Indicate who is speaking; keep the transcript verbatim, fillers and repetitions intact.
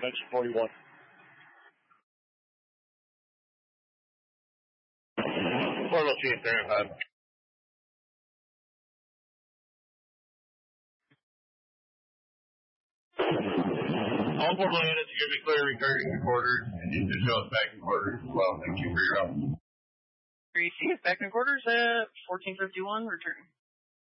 Speaker 1: Extension forty-one. Portable Chief, there, uh, all portable units, you're going to be clear regarding the quarters, and you can show us back in quarters as well. Thank you for your help.
Speaker 2: three C is back in quarters at fourteen fifty-one, return.